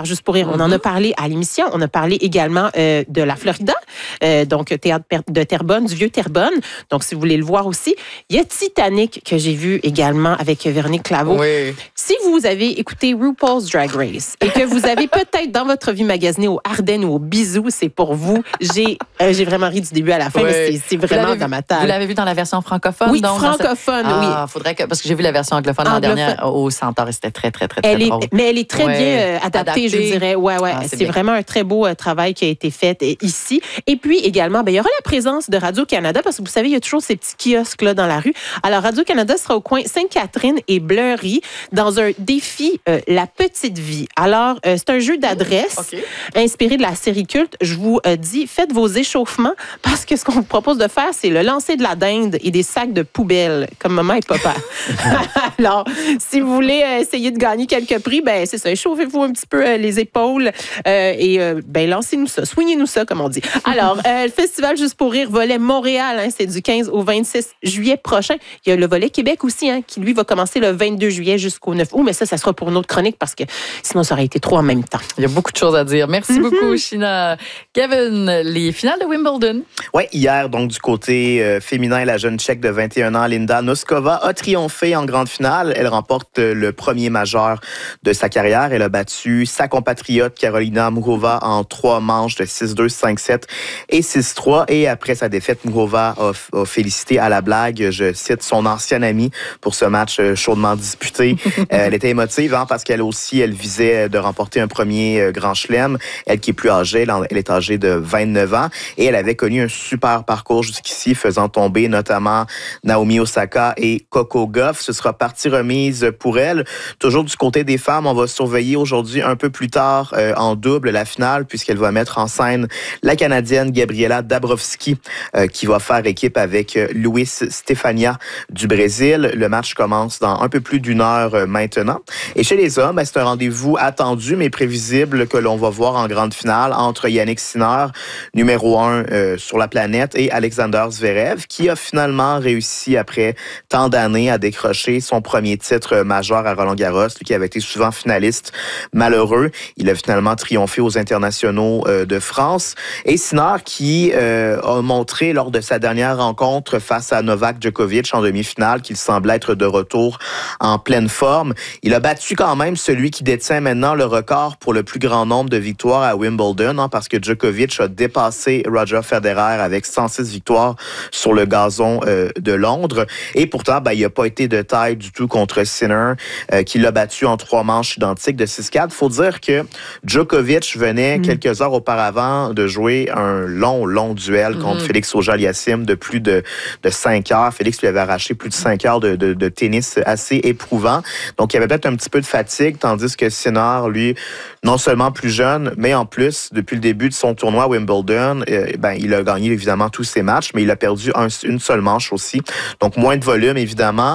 par Juste pour rire. On en a parlé à l'émission. On a parlé également de la Florida, donc théâtre de Terrebonne, du vieux Terrebonne. Donc, si vous voulez le voir aussi. Il y a Titanic que j'ai vu également avec Véronique Claveau. Oui. Si vous avez écouté RuPaul's Drag Race et que vous avez peut-être dans votre vie magasiné au Ardennes ou au Bisou, c'est pour vous. J'ai vraiment ri du début à la fin, mais c'est vraiment dans ma table. Vous l'avez vu dans la version francophone? Oui, donc, francophone, oui. Faudrait que, parce que j'ai vu la version anglophone l'an dernier au Centaure et c'était très drôle. Mais elle est très bien adaptée, je dirais. Ouais. C'est vraiment un très beau travail qui a été fait ici. Et puis également, il y aura la présence de Radio-Canada, parce que vous savez, il y a toujours ces petits kiosques là dans la rue. Alors, Radio-Canada sera au coin Sainte-Catherine et Bleury dans un défi La Petite Vie. Alors, c'est un jeu d'adresse inspiré de la série culte. Je vous dis, faites vos échauffements parce que ce qu'on vous propose de faire, c'est le lancer de la dinde et des sacs de poubelle, comme maman et papa. Alors, si vous voulez essayer de gagner quelques prix, c'est ça, échauffez-vous un petit peu les épaules et lancez-nous ça, soignez-nous ça, comme on dit. Alors, le Festival Juste pour rire, volet Montréal, c'est du 15 au 26 juillet prochain. Il y a le volet Québec aussi, qui lui va commencer le 22 juillet jusqu'au 9 août, mais ça sera pour une autre chronique parce que sinon, ça aurait été trop en même temps. Il y a beaucoup de choses à dire. Merci beaucoup, Sheena. Kevin, les finales de Wimbledon. Oui, hier, donc, du côté féminin, la jeune Tchèque de 21 ans, Linda Noskova, a triomphé en grande finale. Elle remporte le premier majeur de sa carrière. Elle a battu sa compatriote Karolina Muchova en 3 manches de 6-2, 5-7 et 6-3. Et après sa défaite, Muchova a félicité à la blague, je cite, son ancienne amie pour ce match chaudement disputé. Elle était émotive parce qu'elle aussi, elle visait de remporter un premier grand chelem. Elle qui est plus âgée, elle est âgée de 29 ans et elle avait connu un super parcours jusqu'ici, faisant tomber notamment Naomi Osaka et Coco Gauff. Ce sera partie remise pour elle. Toujours du côté des femmes, on va surveiller aujourd'hui un peu plus tard en double la finale puisqu'elle va mettre en scène la Canadienne Gabriela Dabrowski qui va faire équipe avec Luis Stefania du Brésil. Le match commence dans un peu plus d'1 heure maintenant. Et chez les hommes, c'est un rendez-vous attendu mais prévisible que l'on va voir en grande finale entre Yannick Sinner, numéro 1 sur la planète, et Alexander Zverev, qui a finalement réussi après tant d'années à décrocher son premier titre majeur à Roland-Garros, lui qui avait été souvent finaliste malheureux. Il a finalement triomphé aux internationaux de France. Et Sinner qui a montré lors de sa dernière rencontre face à Novak Djokovic en demi-finale qu'il semblait être de retour en pleine forme. Il a battu quand même celui qui détient maintenant le record pour le plus grand nombre de victoires à Wimbledon, parce que Djokovic a dépassé Roger Federer avec 106 victoires sur le gazon de Londres. Et pourtant, il n'a pas été de taille du tout contre Sinner, qui l'a battu en 3 manches identiques de 6-4. Il faut dire que Djokovic venait quelques heures auparavant de jouer un long duel contre Félix Auger-Aliassime de plus de 5 heures. Félix lui avait arraché plus de 5 heures de tennis assez éprouvant. Donc, il y avait peut-être un petit peu de fatigue, tandis que Sinner, lui, non seulement plus jeune, mais en plus, depuis le début de son tournoi à Wimbledon, il a gagné évidemment tous ses matchs, mais il a perdu une seule manche aussi. Donc, moins de volume, évidemment.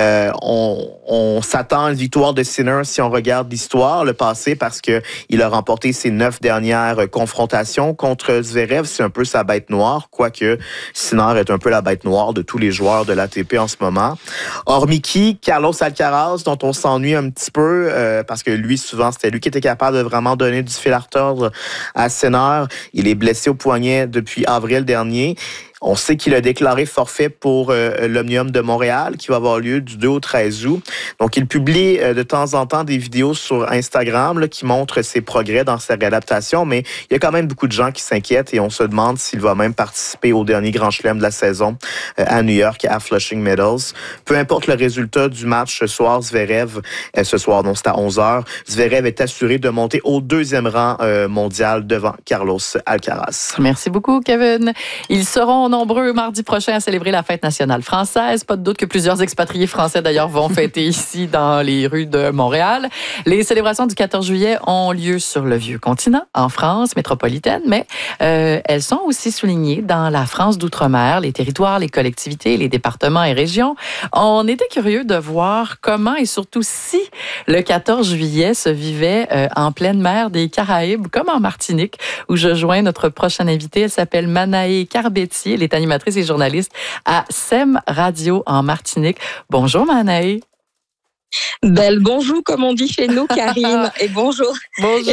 On s'attend à une victoire de Sinner si on regarde l'histoire, le passé, parce que il a remporté ses 9 dernières confrontations contre Zverev. C'est un peu sa bête noire, quoique Sinner est un peu la bête noire de tous les joueurs de l'ATP en ce moment. Hormis qui, Carlos Alcaraz, dont on s'ennuie un petit peu, parce que lui, souvent, c'était lui qui était capable de vraiment donner du fil à retordre à Sinner. Il est blessé au poignet depuis avril dernier. On sait qu'il a déclaré forfait pour l'Omnium de Montréal, qui va avoir lieu du 2 au 13 août. Donc, il publie de temps en temps des vidéos sur Instagram qui montrent ses progrès dans sa réadaptation, mais il y a quand même beaucoup de gens qui s'inquiètent et on se demande s'il va même participer au dernier Grand Chelem de la saison à New York, à Flushing Meadows. Peu importe le résultat du match ce soir, Zverev, c'est à 11h, Zverev est assuré de monter au 2e rang mondial devant Carlos Alcaraz. Merci beaucoup, Kevin. Ils seront nombreux mardi prochain à célébrer la fête nationale française. Pas de doute que plusieurs expatriés français, d'ailleurs, vont fêter ici dans les rues de Montréal. Les célébrations du 14 juillet ont lieu sur le vieux continent, en France métropolitaine, mais elles sont aussi soulignées dans la France d'outre-mer, les territoires, les collectivités, les départements et régions. On était curieux de voir comment et surtout si le 14 juillet se vivait en pleine mer des Caraïbes, comme en Martinique, où je joins notre prochaine invitée. Elle s'appelle Manaé Carbetti. Elle est animatrice et journaliste à SEM Radio en Martinique. Bonjour, Manaé. Belle bonjour, comme on dit chez nous, Karine. Et bonjour. Bonjour.